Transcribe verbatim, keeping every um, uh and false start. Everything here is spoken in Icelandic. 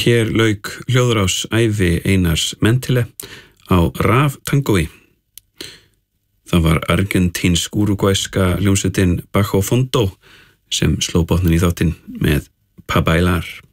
Hér lauk hljóðrás ævi Einars Mentile á raftangói. Það var argentínsk-úrúgvæska hljómsveitin Bajo Fondo sem sló botninn í þáttinn með Pa Bailar.